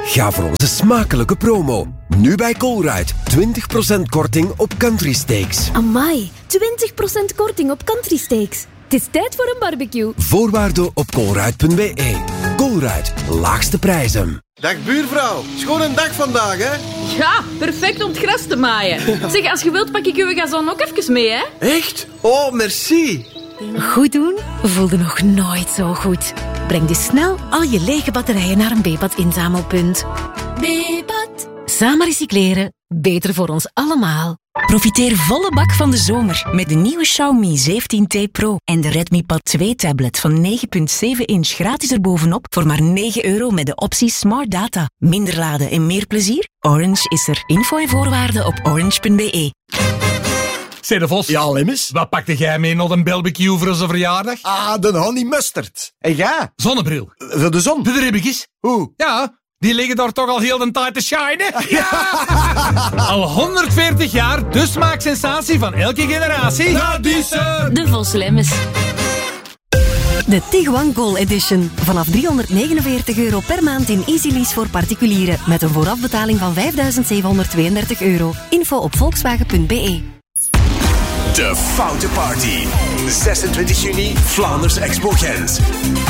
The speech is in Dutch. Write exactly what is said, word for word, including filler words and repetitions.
Ga voor onze smakelijke promo. Nu bij Colruyt. twintig procent korting op country steaks. Amai, twintig procent korting op country steaks. Het is tijd voor een barbecue. Voorwaarden op colruyt punt b e. Colruyt, laagste prijzen. Dag buurvrouw, schoon een dag vandaag, hè? Ja, perfect om het gras te maaien. Zeg, als je wilt pak ik uw gazon ook even mee, hè? Echt? Oh, merci. Goed doen voelde nog nooit zo goed. Breng dus snel al je lege batterijen naar een B-pad-inzamelpunt. B-pad. Samen recycleren, beter voor ons allemaal. Profiteer volle bak van de zomer met de nieuwe Xiaomi zeventien T Pro en de Redmi Pad twee tablet van negen komma zeven inch gratis erbovenop voor maar negen euro met de optie Smart Data. Minder laden en meer plezier? Orange is er. Info en voorwaarden op orange punt b e. Zeg de Vos. Ja, Lemmes? Wat pakte jij mee naar een barbecue voor onze verjaardag? Ah, de honey mustard. En ja? Zonnebril. Voor de zon? De ribbetjes. Hoe? Ja, die liggen daar toch al heel de tijd te shinen. Ja! Al honderdveertig jaar, de smaaksensatie van elke generatie. Nou, die ze. De Vos Lemmes. De Tiguan Gold Edition. Vanaf driehonderdnegenenveertig euro per maand in Easy Lease voor particulieren. Met een voorafbetaling van vijfduizend zevenhonderdtweeëndertig euro. Info op volkswagen punt b e. De Foute Party. zesentwintig juni, Vlaanders Expo Gent.